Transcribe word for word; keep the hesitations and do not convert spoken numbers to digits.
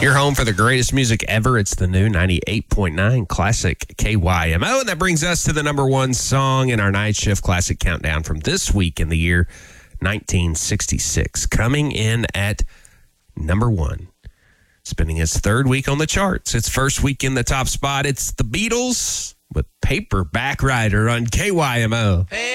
Your home for the greatest music ever. It's the new ninety-eight point nine Classic K Y M O. And that brings us to the number one song in our Night Shift Classic Countdown from this week in the year nineteen sixty-six. Coming in at number one. Spending its third week on the charts. Its first week in the top spot. It's the Beatles with Paperback Writer on K Y M O.